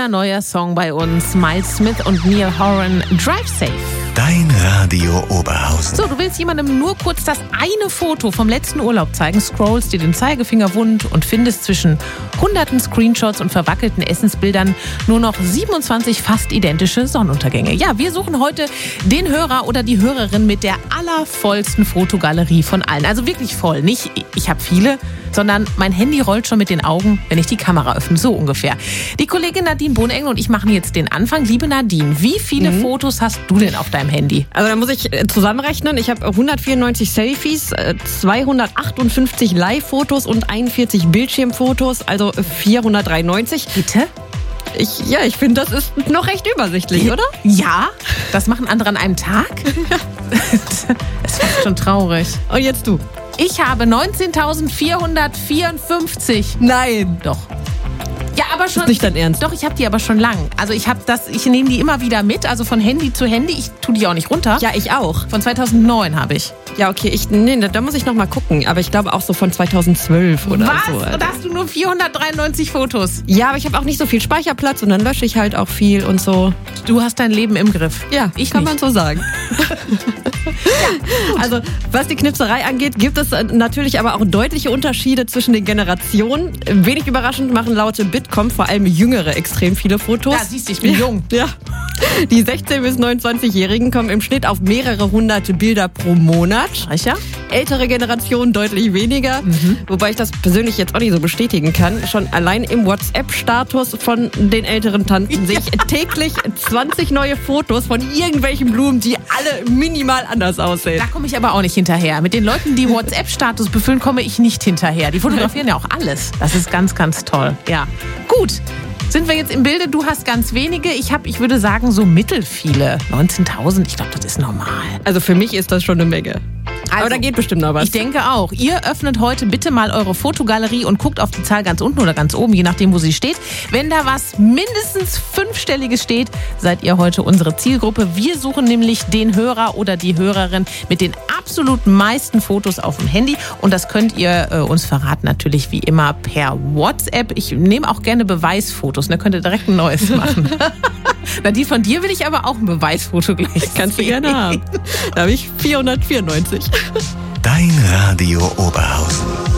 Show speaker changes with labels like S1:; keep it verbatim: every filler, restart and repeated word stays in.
S1: wunderschöner neuer Song bei uns. Miles Smith und Neil Horan, Drive Safe.
S2: Dein Radio Oberhausen.
S1: So, du willst jemandem nur kurz das eine Foto vom letzten Urlaub zeigen, scrollst dir den Zeigefinger wund und findest zwischen hunderten Screenshots und verwackelten Essensbildern nur noch siebenundzwanzig fast identische Sonnenuntergänge. Ja, wir suchen heute den Hörer oder die Hörerin mit der allervollsten Fotogalerie von allen. Also wirklich voll. Nicht, ich habe viele, sondern mein Handy rollt schon mit den Augen, wenn ich die Kamera öffne. So ungefähr. Die Kollegin Nadine Bohnengel und ich machen jetzt den Anfang. Liebe Nadine, wie viele mhm. Fotos hast du denn auf deinem Handy?
S3: Also da muss ich zusammenrechnen. Ich habe hundertvierundneunzig Selfies, zweihundertachtundfünfzig Live-Fotos und einundvierzig Bildschirmfotos, also vierhundertdreiundneunzig.
S1: Bitte?
S3: Ich, ja, ich finde, das ist noch recht übersichtlich, oder?
S1: Ja, das machen andere an einem Tag. Das ist fast schon traurig.
S3: Und jetzt du.
S1: Ich habe neunzehntausendvierhundertvierundfünfzig.
S3: Nein.
S1: Doch. Ja, aber schon.
S3: Ist nicht dein Ernst?
S1: Doch, ich habe die aber schon lang. Also ich habe das, ich nehme die immer wieder mit, also von Handy zu Handy. Ich tue die auch nicht runter.
S3: Ja, ich auch.
S1: Von zweitausendneun habe ich.
S3: Ja, okay, ich, nee, da muss ich noch mal gucken. Aber ich glaube auch so von zweitausendzwölf oder
S1: Was?
S3: so.
S1: Was? Und da hast du nur vierhundertdreiundneunzig Fotos?
S3: Ja, aber ich habe auch nicht so viel Speicherplatz und dann lösche ich halt auch viel und so.
S1: Du hast dein Leben im Griff.
S3: Ja,
S1: ich
S3: kann
S1: nicht.
S3: man so sagen. Ja, also was die Knipserei angeht, gibt es natürlich aber auch deutliche Unterschiede zwischen den Generationen. Wenig überraschend machen laut Bitkom vor allem Jüngere extrem viele Fotos.
S1: Ja, siehst du, ich bin
S3: ja,
S1: jung.
S3: Ja. Die sechzehn- bis neunundzwanzigjährigen kommen im Schnitt auf mehrere hunderte Bilder pro Monat.
S1: Sicher?
S3: Ältere Generationen deutlich weniger, mhm. wobei ich das persönlich jetzt auch nicht so bestätigen kann. Schon allein im WhatsApp-Status von den älteren Tanten ja. sehe ich täglich zwanzig neue Fotos von irgendwelchen Blumen, die alle minimal anders aussehen.
S1: Da komme ich aber auch nicht hinterher. Mit den Leuten, die WhatsApp-Status befüllen, komme ich nicht hinterher. Die fotografieren ja auch alles. Das ist ganz, ganz toll. Ja, gut. Sind wir jetzt im Bilde? Du hast ganz wenige. Ich habe, ich würde sagen, so mittelfiele. neunzehntausend, ich glaube, das ist normal.
S3: Also für mich ist das schon eine Menge.
S1: Also,
S3: aber da geht bestimmt noch was.
S1: Ich denke auch. Ihr öffnet heute bitte mal eure Fotogalerie und guckt auf die Zahl ganz unten oder ganz oben, je nachdem, wo sie steht. Wenn da was mindestens Fünfstelliges steht, seid ihr heute unsere Zielgruppe. Wir suchen nämlich den Hörer oder die Hörerin mit den absolut meisten Fotos auf dem Handy. Und das könnt ihr äh, uns verraten, natürlich wie immer per WhatsApp. Ich nehme auch gerne Beweisfotos. Da könnt ihr direkt ein neues machen. Nadine, von dir will ich aber auch ein Beweisfoto gleich.
S3: Kannst du gerne haben. Da habe ich vierhundertvierundneunzig.
S2: Dein Radio Oberhausen.